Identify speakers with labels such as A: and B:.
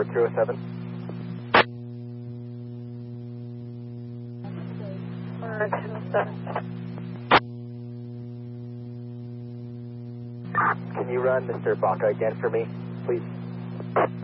A: 207. Can you run Mr. Baca again for me, please?